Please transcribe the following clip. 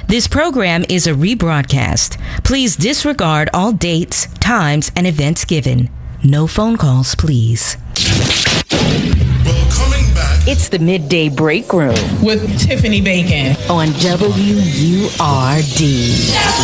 This program is a rebroadcast. Please disregard all dates, times, and events given. No phone calls, please. Well, coming back. It's the Midday Break Room with Tiffany Bacon on WURD.